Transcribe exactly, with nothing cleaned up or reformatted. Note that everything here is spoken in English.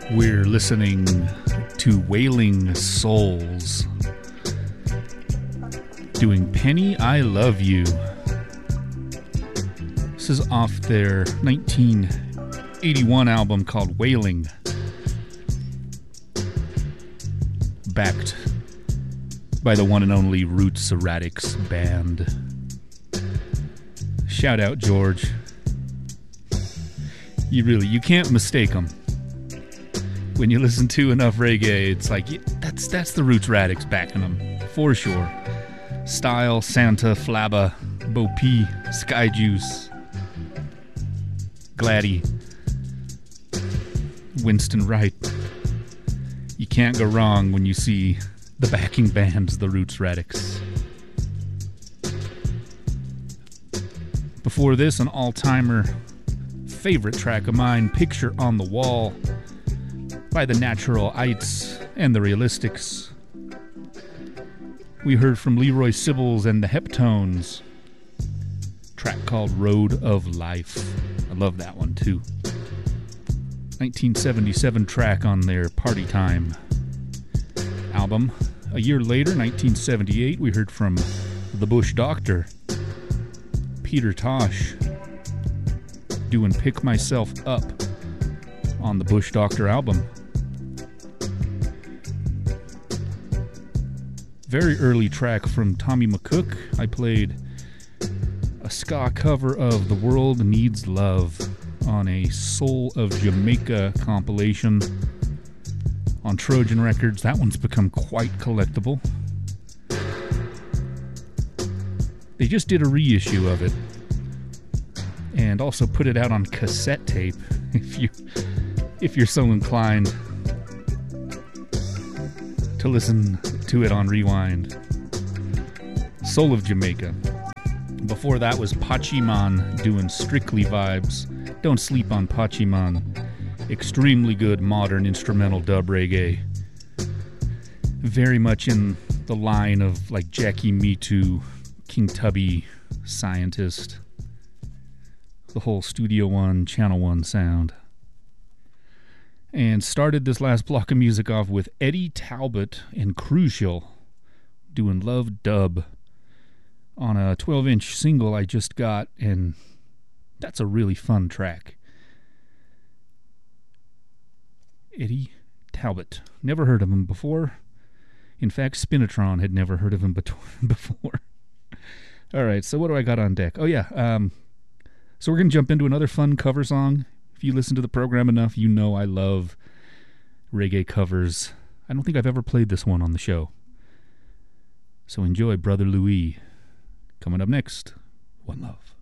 We're listening to Wailing Souls doing Penny, I Love You. This is off their nineteen eighty-one album called Wailing, backed by the one and only Roots Erratics Band. Shout out, George. You really, you can't mistake them. When you listen to enough reggae, it's like, yeah, that's that's the Roots Erratics backing them, for sure. Style, Santa, Flabba, Bo P, Sky Juice, Gladdy, Winston Wright. You can't go wrong when you see the backing bands, the Roots Erratics. Before this, an all-timer favorite track of mine, Picture on the Wall, by the Natural Ites and the Realistics. We heard from Leroy Sibbles and the Heptones, track called Road of Life. I love that one too. nineteen seventy-seven track on their Party Time album. A year later, nineteen seventy-eight, we heard from the Bush Doctor, Peter Tosh, doing Pick Myself Up on the Bush Doctor album. Very early track from Tommy McCook. I played a ska cover of The World Needs Love on a Soul of Jamaica compilation on Trojan Records. That one's become quite collectible. They just did a reissue of it and also put it out on cassette tape if you if you're so inclined to listen to it on rewind. Soul of Jamaica. Before that was Pachiman doing Strictly Vibes. Don't sleep on Pachiman. Extremely good modern instrumental dub reggae. Very much in the line of like Jackie Me Too, King Tubby, Scientist. The whole Studio One, Channel One sound. And started this last block of music off with Eddie Talbot and Crucial doing Love Dub on a twelve inch single I just got, and that's a really fun track. Eddie Talbot. Never heard of him before. In fact, Spinatron had never heard of him before. Alright, so what do I got on deck? Oh yeah, um, so we're going to jump into another fun cover song. If you listen to the program enough, you know I love reggae covers. I don't think I've ever played this one on the show. So enjoy Brother Louis. Coming up next, One Love.